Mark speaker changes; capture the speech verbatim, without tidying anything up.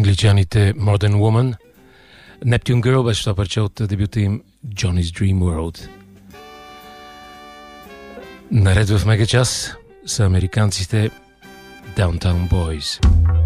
Speaker 1: Англичаните Modern Woman. Neptune Girl беше това парче от дебюта им Johnny's Dream World. Наред в мегачас са американците Downtown Boys.